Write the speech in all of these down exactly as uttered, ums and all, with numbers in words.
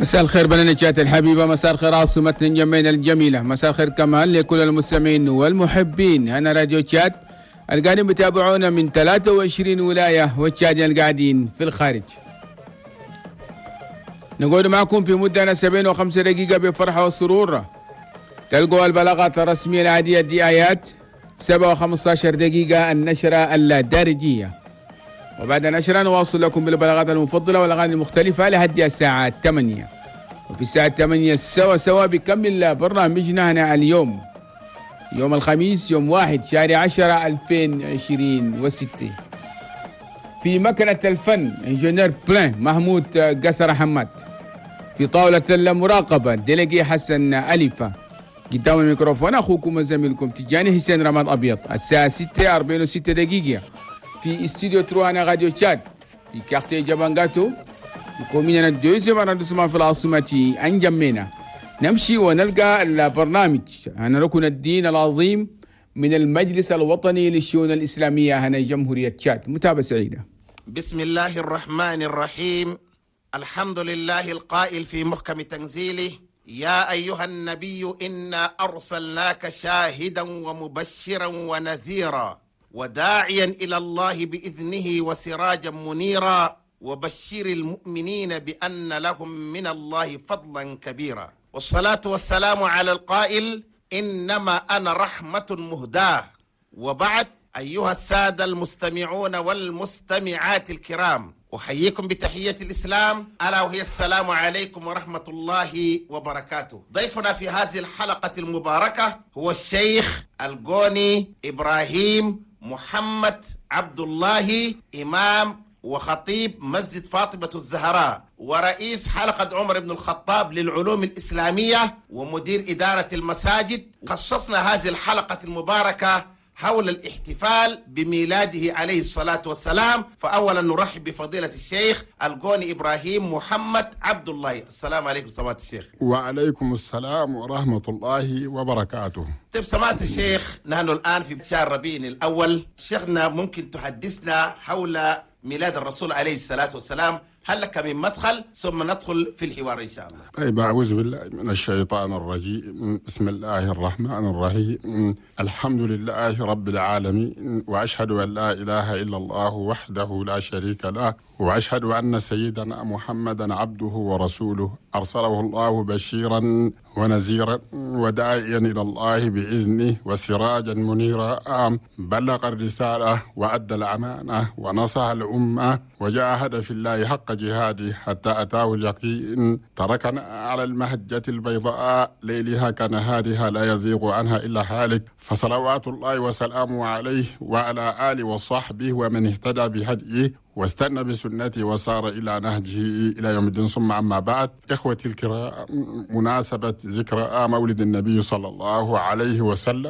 مساء الخير بناتي الحبيبة، مساء الخير عاصمتنا جمينا الجميلة، مساء الخير كمان لكل المستمعين والمحبين. أنا راديو تشات القاعدين بتابعونا من ثلاثة وعشرين ولاية والتشادين القاعدين في الخارج. نقعد معكم في مدة سبعين وخمسة دقيقة بفرحة وسرور. تلقوا البلاغات الرسمية العادية دي آيات سبعة وخمسة عشر دقيقة النشرة اللادارجية، وبعد النشرة نواصل لكم بالبلاغات المفضلة والأغاني المختلفة لحد الساعة ثمانية. وفي الساعة ثمانية سوا سوا بكمل برنامجنا هنا اليوم يوم الخميس يوم واحد شهر عشرة ألفين وعشرين وستة. في مكنة الفن انجنير بلان محمود قصر حماد. في طاولة المراقبة ديليجي حسن أليفة. قدام الميكروفون أخوكم وزميلكم تجاني حسين رماد أبيض. الساعة ستة أربعين وستة دقيقة في استوديو تروانا راديو تشاد في كارتي جابانغاتو يكوننا الدوزيام أرندسمان في العاصمة أنجمينا. نمشي ونلقى البرنامج عن ركن الدين العظيم من المجلس الوطني للشؤون الإسلامية هنا جمهورية تشاد. متابعة سعيدة. بسم الله الرحمن الرحيم. الحمد لله القائل في محكم تنزيله: يا أيها النبي إنا أرسلناك شاهدا ومبشرا ونذيرا وداعيا إلى الله بإذنه وسراجا منيرا وبشر المؤمنين بأن لهم من الله فضلا كبيرا. والصلاة والسلام على القائل: إنما أنا رحمة مهداة. وبعد، أيها السادة المستمعون والمستمعات الكرام، أحييكم بتحية الإسلام ألا وهي السلام عليكم ورحمة الله وبركاته. ضيفنا في هذه الحلقة المباركة هو الشيخ القوني إبراهيم محمد عبد الله، إمام وخطيب مسجد فاطمة الزهراء ورئيس حلقة عمر بن الخطاب للعلوم الإسلامية ومدير إدارة المساجد. خصصنا هذه الحلقة المباركة حول الاحتفال بميلاده عليه الصلاة والسلام. فأولا نرحب بفضيلة الشيخ القوني إبراهيم محمد عبد الله. السلام عليكم سماحة الشيخ. وعليكم السلام ورحمة الله وبركاته. طيب سماحة الشيخ، نحن الآن في شهر ربيع الأول. شيخنا ممكن تحدثنا حول ميلاد الرسول عليه الصلاة والسلام؟ هل لك من مدخل ثم ندخل في الحوار إن شاء الله؟ طيب، أعوذ بالله من الشيطان الرجيم. بسم الله الرحمن الرحيم. الحمد لله رب العالمين، وأشهد أن لا إله إلا الله وحده لا شريك له، وأشهد أن سيدنا محمدا عبده ورسوله أرسله الله بشيرا ونذيرا وداعيا إلى الله بإذنه وسراجا منيرا. بلغ الرسالة وأدى الأمانة ونصح الأمة وجاهد في الله حق جهاده حتى أتاه اليقين. تركنا على المهجة البيضاء ليلها كنهارها لا يزيغ عنها إلا هالك، فصلوات الله وسلامه عليه وعلى آله وصحبه ومن اهتدى بهديه واستنى بسنته وسار إلى نهجه إلى يوم الدين. ثم أما بعد، إخوتي الكرام، مناسبة ذكرى مولد النبي صلى الله عليه وسلم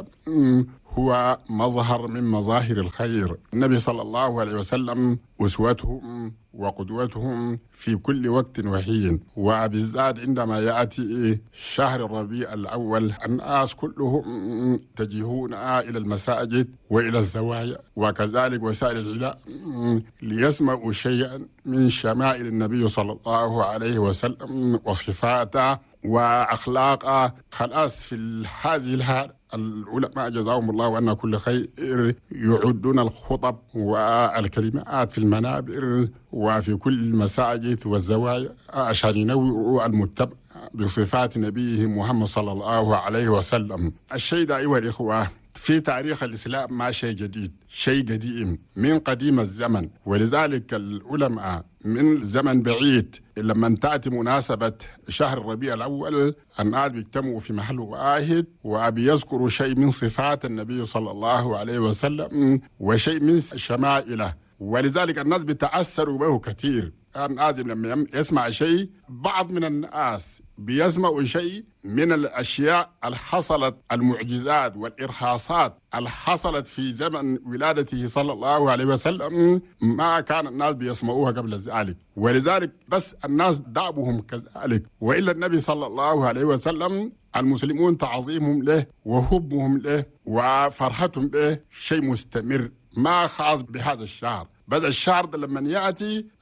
هو مظهر من مظاهر الخير. النبي صلى الله عليه وسلم أسوتهم وقدوتهم في كل وقت وحين، وبالذات عندما يأتي شهر الربيع الأول الناس كلهم تجهون إلى المساجد وإلى الزوايا وكذلك وسائل الإعلام ليسمعوا شيئا من شمائل النبي صلى الله عليه وسلم وصفاته وأخلاقه. خلاص في هذه الحالة العلماء جزاهم الله أن كل خير يعدون الخطب والكلمات في المنابر وفي كل المساجد والزوايا عشان ينوعوا المتبع بصفات نبيه محمد صلى الله عليه وسلم. الشيء ده أيها الإخوة في تاريخ الإسلام ما شيء جديد، شيء قديم من قديم الزمن، ولذلك العلماء من زمن بعيد لما تأتي مناسبة شهر الربيع الأول الناس بيجتمعوا في محل واحد وبيذكروا شيء من صفات النبي صلى الله عليه وسلم وشيء من شمائله، ولذلك الناس بيتأثروا به كثير. الناس لما يسمع شيء، بعض من الناس بيسمعوا شيء من الأشياء الحصلت، المعجزات والإرهاصات الحصلت في زمن ولادته صلى الله عليه وسلم ما كان الناس بيسمعوها قبل ذلك، ولذلك بس الناس دابهم كذلك. وإلا النبي صلى الله عليه وسلم المسلمون تعظيمهم له وحبهم له وفرحتهم به شيء مستمر ما خاص بهذا الشهر. بس الشهر لما يأتي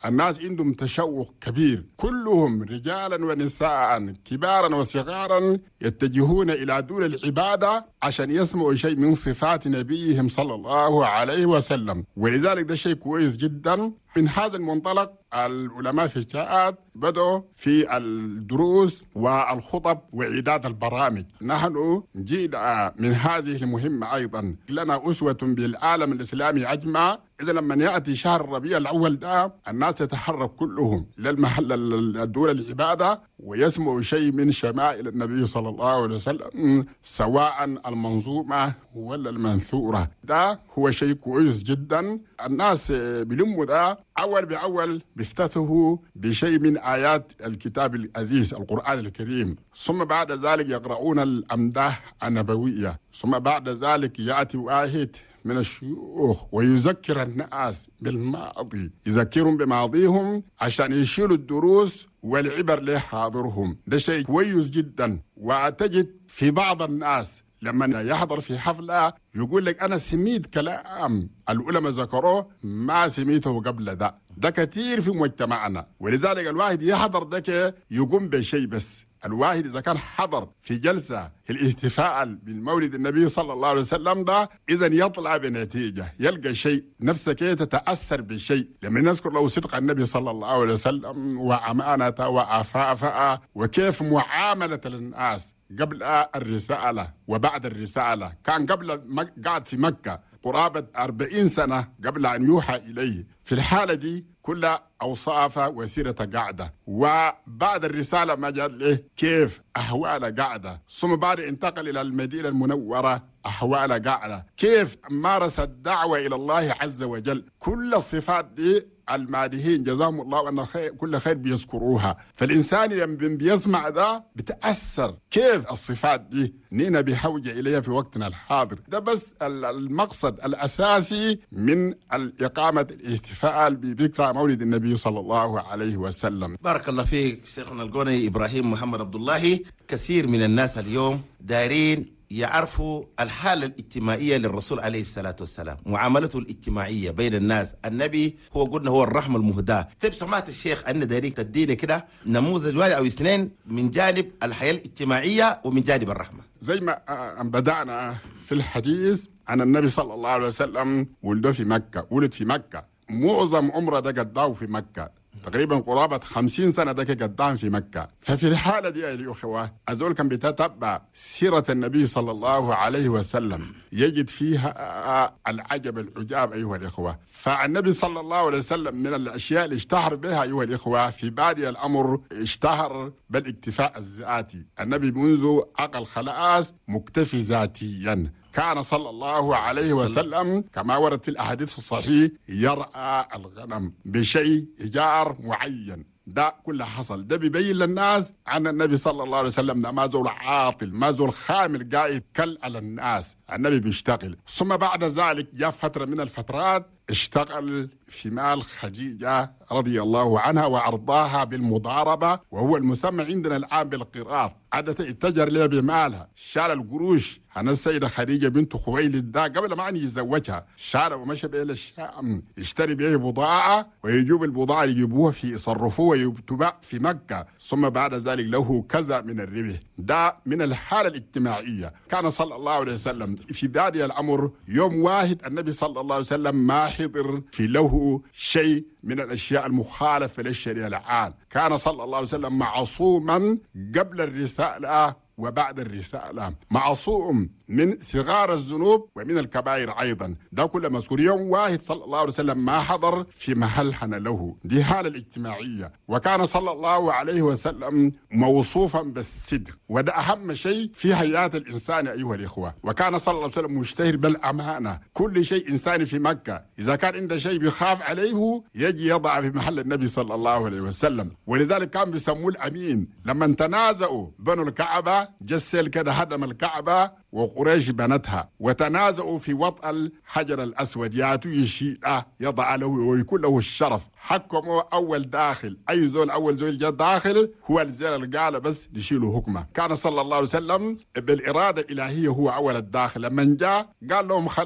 الناس عندهم تشوق كبير، كلهم رجالا ونساء كبارا وصغارا يتجهون إلى دور العبادة عشان يسمعوا شيء من صفات نبيهم صلى الله عليه وسلم. ولذلك ده شيء كويس جدا. من هذا المنطلق العلماء في الشاءات بدأوا في الدروس والخطب وإعداد البرامج. نحن جينا من هذه المهمة أيضا، لنا أسوة بالعالم الإسلامي أجمع. إذا لما يأتي شهر الربيع الأول ده الناس تتحرك كلهم للمحل الدول العبادة ويسمعوا شيء من شمائل النبي صلى الله عليه وسلم، سواء المنظومة ولا المنثورة. ده هو شيء كويس جدا. الناس بلموا ده أول بأول بيفتتحوا بشيء من آيات الكتاب العزيز القرآن الكريم، ثم بعد ذلك يقرؤون الأمداح النبوية، ثم بعد ذلك يأتي واحد من الشيوخ ويذكر الناس بالماضي، يذكرهم بماضيهم عشان يشيلوا الدروس والعبر لحاضرهم. ده شيء كويس جدا. وتجد في بعض الناس لما يحضر في حفلة يقول لك أنا سميت كلام العلماء ذكروه ما سميته قبل ده. ده كتير في مجتمعنا، ولذلك الواحد يحضر ده يقوم بشيء. بس الواحد إذا كان حضر في جلسة الاحتفال بالمولد النبي صلى الله عليه وسلم ده، إذا يطلع بنتيجة، يلقى شيء نفسك تتأثر بشيء. لما نذكر له صدق النبي صلى الله عليه وسلم وأمانته وعفافه وكيف معاملة الناس قبل الرسالة وبعد الرسالة. كان قبل قاعد في مكة قرابة أربعين سنة قبل أن يوحى إليه. في الحالة دي كل أوصاف وسيرة قاعدة، وبعد الرسالة ما جاء له كيف أحوال قاعدة، ثم بعد انتقل إلى المدينة المنورة أحوال قاعدة، كيف مارس الدعوة إلى الله عز وجل. كل الصفات دي المادحين جزاهم الله أن خير كل خير بيذكروها. فالإنسان لما بيسمع ده بتأثر كيف الصفات دي نينا بحوجة إليها في وقتنا الحاضر. ده بس المقصد الأساسي من إقامة الاحتفال بذكرى مولد النبي صلى الله عليه وسلم. بارك الله فيك شيخنا القوني إبراهيم محمد عبد الله. كثير من الناس اليوم دارين يعرفوا الحالة الاجتماعية للرسول عليه الصلاة والسلام، معاملته الاجتماعية بين الناس. النبي هو قلنا هو الرحمة المهداة. طيب سمعت الشيخ أن داريك تديني كده نموذج واحد أو اثنين من جانب الحياة الاجتماعية ومن جانب الرحمة. زي ما بدأنا في الحديث عن النبي صلى الله عليه وسلم، ولده في مكة، ولد في مكة، معظم عمره ده قداه في مكة، تقريبا قرابة خمسين سنة ده قدام في مكة. ففي الحالة دي يا الأخوة أزول كان بيتتبع سيرة النبي صلى الله عليه وسلم يجد فيها العجب العجاب أيها الأخوة. فالنبي صلى الله عليه وسلم من الأشياء اللي اشتهر بها أيها الأخوة في بادئ الأمر اشتهر بالاكتفاء الذاتي. النبي منذ عقل خلاص مكتفي ذاتيا. كان صلى الله عليه وسلم كما ورد في الأحاديث الصحيح يرعى الغنم بشيء إيجار معين. ده كله حصل. ده بيبين للناس عن النبي صلى الله عليه وسلم ده ما زول عاطل، ما زول خامل قاعد كل على الناس. النبي بيشتغل. ثم بعد ذلك جاء فترة من الفترات اشتغل في مال خديجة رضي الله عنها وأرضاها بالمضاربة، وهو المسمى عندنا الآن بالقراض. عادة اتجر لها بمالها، شال القروش عن السيدة خديجة بنت خويلد ده قبل ما أن يتزوجها، شال ومشى بها للشام يشتري بها بضاعة ويجيب البضاعة يجيبوها في يصرفوها ويتباع في مكة، ثم بعد ذلك له كذا من الربح. ده من الحالة الاجتماعية. كان صلى الله عليه وسلم في بادئ الأمر يوم واحد النبي صلى الله عليه وسلم ما حضر في له شيء من الأشياء المخالفة للشريعة العام. كان صلى الله عليه وسلم معصوما قبل الرسالة وبعد الرسالة، معصوم من صغار الذنوب ومن الكبائر أيضا. ده كله مذكور. يوم واحد صلى الله عليه وسلم ما حضر في محل حن له. دي حالة الاجتماعية. وكان صلى الله عليه وسلم موصوفا بالصدق، وده أهم شيء في حياة الإنسان أيها الإخوة. وكان صلى الله عليه وسلم مشتهر بالأمانة. كل شيء إنساني في مكة إذا كان عنده شيء بيخاف عليه يجي يضع في محل النبي صلى الله عليه وسلم. ولذلك كان بيسموه الأمين. لما تنازعوا بنوا الكعبة جسل كده هدم الكعبة وقريش بنتها، وتنازعوا في وطأ الحجر الأسود ياتوا يشيئه يضع له ويكون له الشرف. حكموا أول داخل، أي زول أول زول جاء داخل هو الزول اللي قال بس يشيلوا حكمه. كان صلى الله عليه وسلم بالإرادة الإلهية هو أول الداخل. لما جاء قال لهم خلاص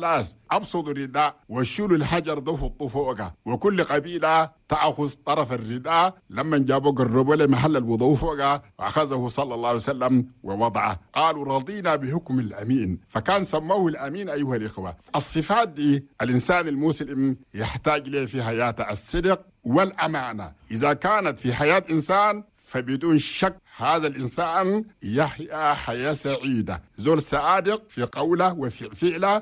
أبسطوا الرداء وشيلوا الحجر ده وحطوه فوقها، وكل قبيلة تأخذ طرف الرداء. لما جابوا قربوا لمحل الوضوء فوقها وأخذه صلى الله عليه وسلم ووضعه. قالوا رضينا بحكم الأمين، فكان سموه الأمين. أيها الإخوة، الصفات دي الإنسان المسلم يحتاج لها في حياته: الصدق والأمانة. إذا كانت في حياة إنسان فبدون شك هذا الإنسان يحيا حياة سعيدة، زول صادق في قوله وفي فعله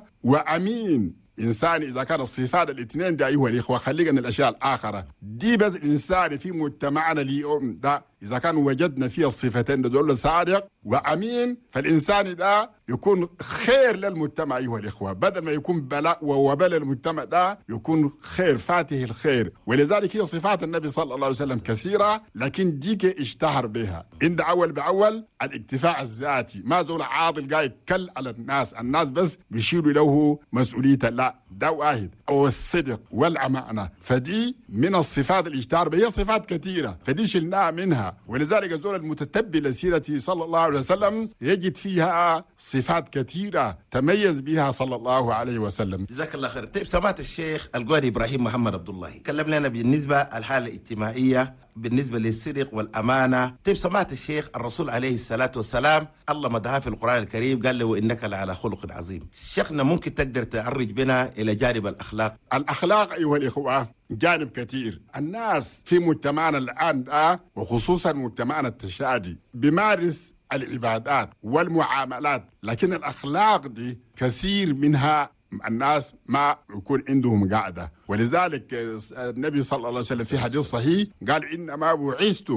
وأمين. إنسان إذا كان الصفات الاثنين ده أيها الإخوة، خلينا الأشياء الآخرة دي بس الإنسان في مجتمعنا اليوم ده إذا كان وجدنا فيه الصفتين ده، زول صادق وأمين، فالإنسان ده يكون خير للمجتمع أيها الإخوة، بدل ما يكون بلاء ووبال للمجتمع ده يكون خير فاته الخير. ولذلك هي صفات النبي صلى الله عليه وسلم كثيرة، لكن ديك اشتهر بها. عند أول بأول الاكتفاء الذاتي، ما زول عاضل قاعد يتكل على الناس، الناس بس بيشيلوا له مسؤوليته، لا ده واحد. أو الصدق والأمانة، فدي من الصفات اللي اشتهر بها. هي صفات كثيرة فدي شلناها منها. ولذلك الزول المتتبع لسيرته صلى الله عليه وسلم يجد فيها صفات كثيرة تميز بها صلى الله عليه وسلم. جزاك الله خير. طيب سمعت الشيخ القاري إبراهيم محمد عبد الله كلم لنا بالنسبة الحالة الاجتماعية بالنسبة للصدق والأمانة. طيب سمعت الشيخ الرسول عليه الصلاة والسلام الله مدها في القرآن الكريم قال له إنك لعلى خلق عظيم. شيخنا ممكن تقدر تعرج بنا إلى جانب الأخلاق؟ الأخلاق أيها الإخوة جانب كثير. الناس في مجتمعنا الآن ده وخصوصا مجتمعنا التشادي بيمارس العبادات والمعاملات، لكن الأخلاق دي كثير منها الناس ما يكون عندهم قاعدة. ولذلك النبي صلى الله عليه وسلم في حديث صحيح قال إنما بعثت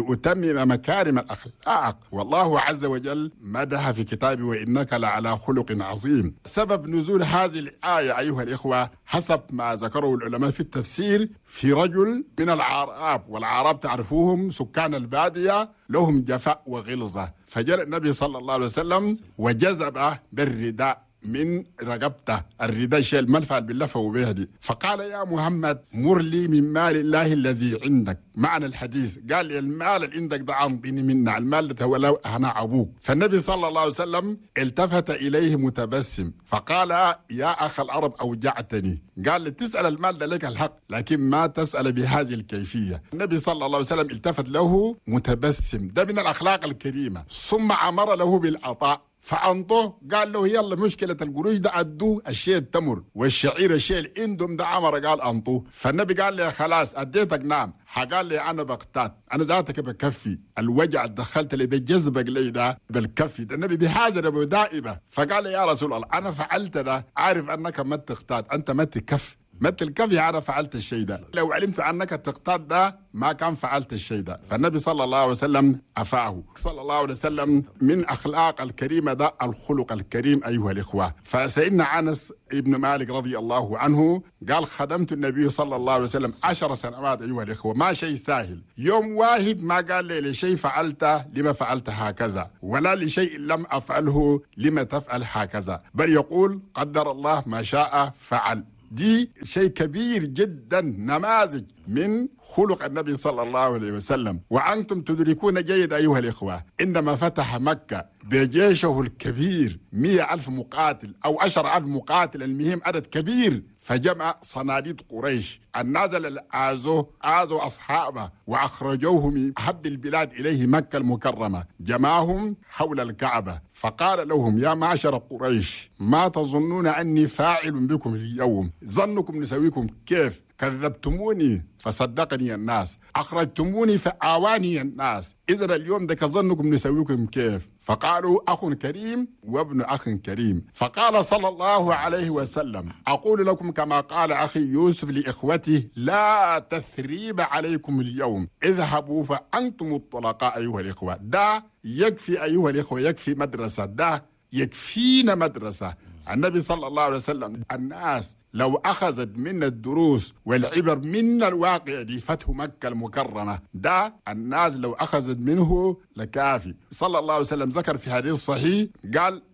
لأتمم مكارم الأخلاق، والله عز وجل مدح في كتابه وإنك لعلى خلق عظيم. سبب نزول هذه الآية أيها الإخوة حسب ما ذكره العلماء في التفسير، في رجل من العرب، والعرب تعرفوهم سكان البادية لهم جفاء وغلظة، فجاء النبي صلى الله عليه وسلم وجذب بالرداء من رقبته، الرداء شيء المنفعل باللفة وبهدي، فقال يا محمد مر لي من مال الله الذي عندك. معنى الحديث قال لي المال اللي عندك ده عمطيني منا، المال ده ولو أنا أبوك. فالنبي صلى الله عليه وسلم التفت إليه متبسم فقال يا أخ العرب أوجعتني. قال لي تسأل المال ده لك الحق، لكن ما تسأل بهذه الكيفية. النبي صلى الله عليه وسلم التفت له متبسم، ده من الأخلاق الكريمة. ثم أمر له بالعطاء فأنطوه، قال له يلا مشكلة القروش ده أدوه الشيء التمر والشعير الشيء الإندم ده عمر، قال أنطوه. فالنبي قال لي خلاص أديتك نعم. قال لي أنا بقتات، أنا ذاتك بكفي الوجع دخلت لي بجذبك لي ده بالكفي ده. النبي بحاجة أبو دائبة، فقال لي يا رسول الله أنا فعلت ده، عارف أنك ما تقتات، أنت ما تكف مثل الكفي، أنا فعلت الشيء ده، لو علمت أنك تقتات ده ما كان فعلت الشيء ده. فالنبي صلى الله عليه وسلم أفاه صلى الله عليه وسلم. من أخلاق الكريمة ده الخلق الكريم أيها الإخوة. فسيدنا أنس ابن مالك رضي الله عنه قال خدمت النبي صلى الله عليه وسلم عشر سنوات أيها الإخوة، ما شيء سهل. يوم واحد ما قال لي لشيء فعلته لما فعلت هكذا، ولا لشيء لم أفعله لما تفعل هكذا، بل يقول قدر الله ما شاء فعل. دي شيء كبير جدا، نماذج من خلق النبي صلى الله عليه وسلم. وأنتم تدركون جيد أيها الإخوة عندما فتح مكة بجيشه الكبير مئة ألف مقاتل أو عشر ألف مقاتل، المهم عدد كبير، فجمع صناديد قريش النازل الآزو آزوا أصحابه وأخرجوه من أحب البلاد إليه مكة المكرمة، جمعهم حول الكعبة فقال لهم يا معشر قريش ما تظنون أني فاعل بكم اليوم؟ ظنكم نسويكم كيف؟ كذبتموني فصدقني الناس، أخرجتموني فآواني الناس، إذن اليوم ده ظنكم نسويكم كيف؟ فقالوا أخ كريم وابن أخ كريم. فقال صلى الله عليه وسلم أقول لكم كما قال أخي يوسف لإخوته لا تثريب عليكم اليوم اذهبوا فأنتم الطلقاء. أيها الإخوة ده يكفي، أيها الإخوة يكفي مدرسة، ده يكفينا مدرسة. النبي صلى الله عليه وسلم الناس لو أخذت من الدروس والعبر من الواقع دي فتح مكة المكرمة، ده الناس لو أخذت منه لكافي. صلى الله عليه وسلم ذكر في حديث صحيح قال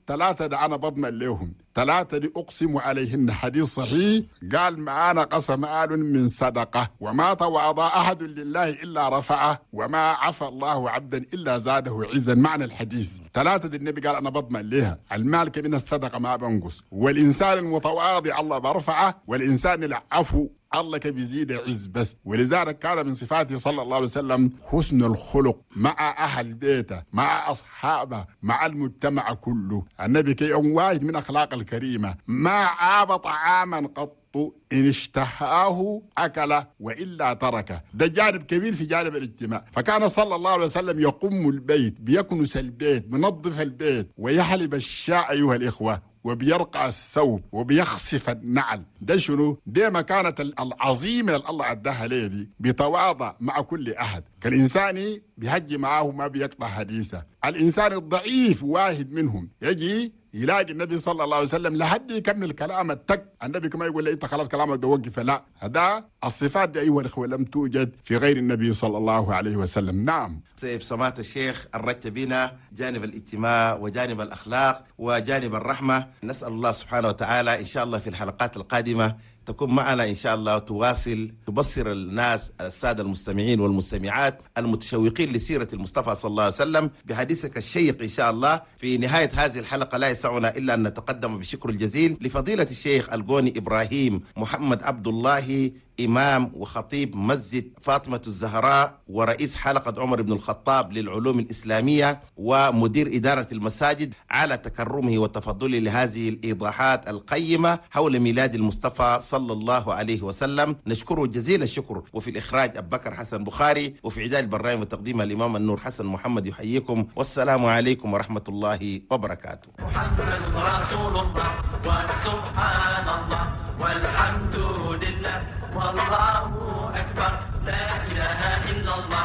ثلاثة ده أنا بضمن لهم، ثلاثة دي أقسم عليهن، حديث صحيح قال معانا قسم آل من صدقة، وما تواضع أحد لله إلا رفعه، وما عفى الله عبدا إلا زاده عزا. معنى الحديث ثلاثة دي النبي قال أنا بضمن لها، المال من الصدقة ما بنقص، والإنسان المتواضع الله برفعه، والإنسان العفو الله بيزيد عز بس. ولذلك كان من صفاته صلى الله عليه وسلم حسن الخلق مع أهل بيته، مع أصحابه، مع المجتمع كله. النبي كي يوم واحد من أخلاق الكريمة ما عاب طعاما قط إن اشتهاه أكله وإلا تركه. ده جانب كبير في جانب الاجتماع. فكان صلى الله عليه وسلم يقوم البيت، بيكنس البيت، بينظف البيت، ويحلب الشاء أيها الإخوة، وبيرقع الثوب، وبيخسف النعل. ده شنو؟ ده مكانة العظيمة اللي الله أداها ليه دي، بتواضع مع كل أحد. كالإنسان بيهجي معاه ما بيقطع حديثه. الإنسان الضعيف واحد منهم يجي يلاقي النبي صلى الله عليه وسلم لحد يكمل كلام التك، النبي كما يقول لي انت خلاص كلامك ده وقف. لا، هذا الصفات دي ايها الاخوه لم توجد في غير النبي صلى الله عليه وسلم. نعم. سيف سماحة الشيخ الرجت بنا جانب الاجتماع وجانب الاخلاق وجانب الرحمه. نسال الله سبحانه وتعالى ان شاء الله في الحلقات القادمه تكون معنا إن شاء الله وتواصل تبصر الناس السادة المستمعين والمستمعات المتشوقين لسيرة المصطفى صلى الله عليه وسلم بحديثك الشيق إن شاء الله. في نهاية هذه الحلقة لا يسعنا إلا أن نتقدم بشكر الجزيل لفضيلة الشيخ القوني إبراهيم محمد عبد الله، إمام وخطيب مسجد فاطمة الزهراء ورئيس حلقة عمر بن الخطاب للعلوم الإسلامية ومدير إدارة المساجد، على تكرمه وتفضله لهذه الإيضاحات القيمة حول ميلاد المصطفى صلى الله عليه وسلم. نشكره جزيل الشكر. وفي الإخراج أبو بكر حسن بخاري، وفي إعداد البرنامج وتقديمها الإمام النور حسن محمد يحييكم، والسلام عليكم ورحمة الله وبركاته. محمد رسول الله وسبحان الله والحمد لله والله أكبر لا إله إلا الله.